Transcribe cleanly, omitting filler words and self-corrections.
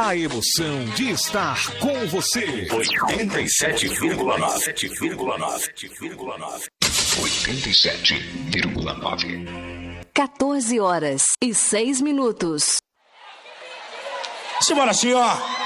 A emoção de estar com você. 87,9. 14 horas e 6 minutos. Simbora assim, ó.